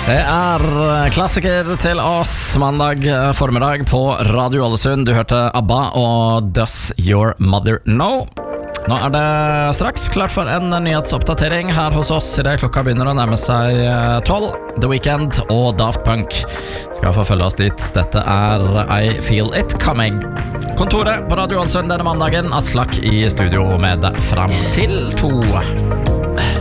Det klassiker til oss mandag formiddag på Radio Ålesund. Du hørte ABBA og Does Your Mother Know? Nå det straks klart for en nyhetsoppdatering her hos oss I det klokka begynner å nærme seg 12. The Weeknd og Daft Punk skal få følge oss dit. Dette I Feel It Coming. Kontoret på Radio Ålesund denne mandagen. Aslak I studio med deg frem til 2.